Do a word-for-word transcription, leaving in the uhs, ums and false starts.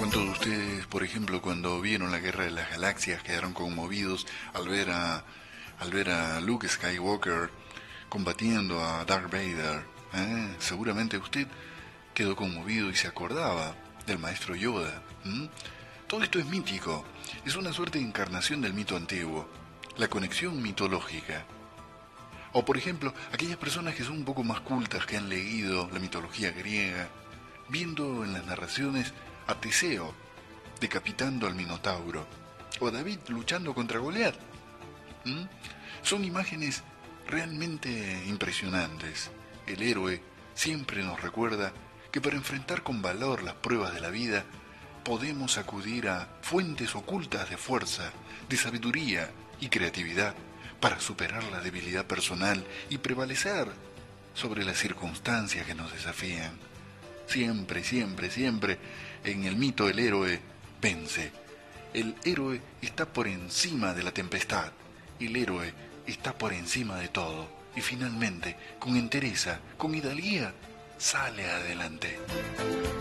¿Cuántos de ustedes, por ejemplo, cuando vieron la Guerra de las Galaxias, quedaron conmovidos al ver a, al ver a Luke Skywalker combatiendo a Darth Vader? ¿Eh? Seguramente usted quedó conmovido y se acordaba del maestro Yoda. ¿Mm? Todo esto es mítico, es una suerte de encarnación del mito antiguo, la conexión mitológica. O por ejemplo, aquellas personas que son un poco más cultas, que han leído la mitología griega, viendo en las narraciones a Teseo decapitando al Minotauro, o a David luchando contra Goliat. ¿Mm? Son imágenes realmente impresionantes. El héroe siempre nos recuerda que para enfrentar con valor las pruebas de la vida, podemos acudir a fuentes ocultas de fuerza, de sabiduría y creatividad para superar la debilidad personal y prevalecer sobre las circunstancias que nos desafían. Siempre, siempre, siempre, en el mito el héroe vence. El héroe está por encima de la tempestad. El héroe está por encima de todo. Y finalmente, con entereza, con hidalguía, sale adelante.